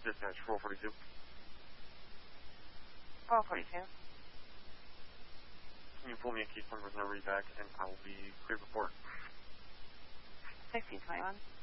Dispatch 442. 442. Can you pull me a Keystone with no read back, and I will be cleared for port. 1621.